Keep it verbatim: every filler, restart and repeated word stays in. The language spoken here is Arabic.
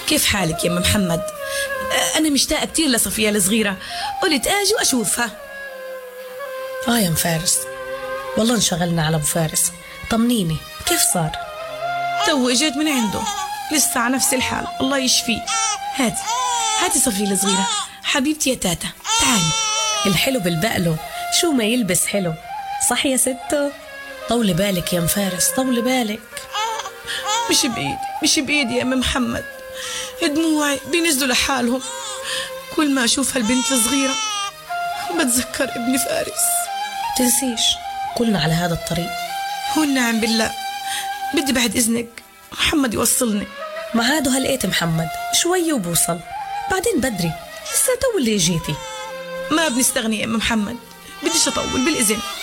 كيف حالك يا ام محمد؟ انا مشتاقه كتير لصفيه الصغيره، قلت اجي واشوفها. اه يا ام فارس، والله انشغلنا على ابو فارس. طمنيني كيف صار؟ تو اجيت من عنده، لسه على نفس الحال، الله يشفيه. هاتي هاتي صفيه الصغيره حبيبتي يا تاتا، تعالي. الحلو بالبقله، شو ما يلبس حلو، صح يا ستو؟ طولي بالك يا ام فارس، طولي بالك. مش بإيدي مش بإيدي يا ام محمد، دموعي بينزلوا لحالهم. كل ما أشوف هالبنت الصغيرة بتذكر ابني فارس. تنسيش كلنا على هذا الطريق. والنعم بالله، بدي بعد إذنك محمد يوصلني. معاده هلقيت محمد، شوي وبوصل، بعدين بدري، لسه تو اللي جيتي. ما بنستغني يا ام محمد، بديش أطول بالإذن.